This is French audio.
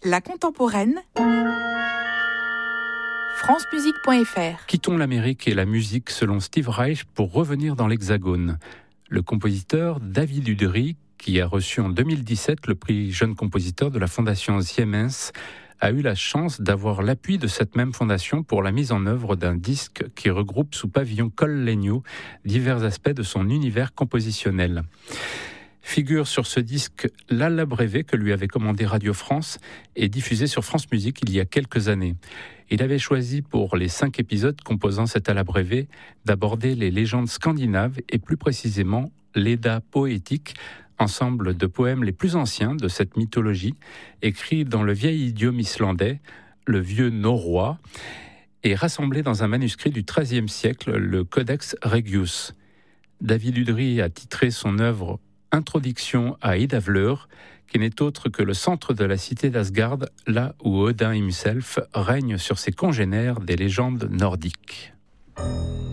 La contemporaine. francemusique.fr. Quittons l'Amérique et la musique selon Steve Reich pour revenir dans l'Hexagone. Le compositeur David Udry, qui a reçu en 2017 le prix Jeune compositeur de la Fondation Siemens, a eu la chance d'avoir l'appui de cette même fondation pour la mise en œuvre d'un disque qui regroupe sous pavillon Col-Legno divers aspects de son univers compositionnel. Figure sur ce disque l'Alabrévé que lui avait commandé Radio France et diffusé sur France Musique il y a quelques années. Il avait choisi pour les 5 épisodes composant cet Alabrévé d'aborder les légendes scandinaves et plus précisément l'Edda poétique, ensemble de poèmes les plus anciens de cette mythologie, écrits dans le vieil idiome islandais, le vieux norrois, et rassemblés dans un manuscrit du XIIIe siècle, le Codex Regius. David Udry a titré son œuvre Introduction à Idavlur, qui n'est autre que le centre de la cité d'Asgard, là où Odin himself règne sur ses congénères des légendes nordiques.